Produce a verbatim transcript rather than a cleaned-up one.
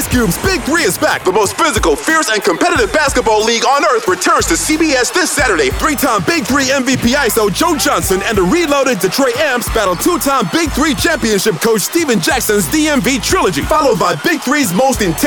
Ice Cube's Big Three is back. The most physical, fierce, and competitive basketball league on earth returns to C B S this Saturday. Three-time Big Three M V P I S O Joe Johnson and the reloaded Detroit Amps battle two-time Big Three championship coach Steven Jackson's D M V trilogy, followed by Big Three's most intense